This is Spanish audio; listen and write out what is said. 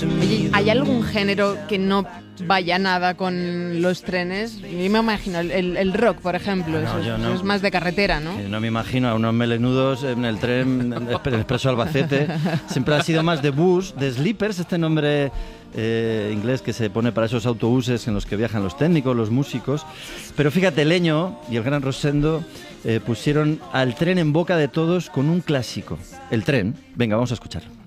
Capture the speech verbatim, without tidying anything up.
Oye, ¿hay algún género que no vaya nada con los trenes? Yo me imagino el, el, el rock, por ejemplo, No, eso, es, yo eso no. es más de carretera, ¿no? Eh, No me imagino a unos melenudos en el tren, en el Expreso Albacete. Siempre ha sido más de bus, de sleepers, este nombre eh, inglés que se pone para esos autobuses en los que viajan los técnicos, los músicos. Pero fíjate, Leño y el gran Rosendo eh, pusieron al tren en boca de todos con un clásico. El tren. Venga, vamos a escuchar.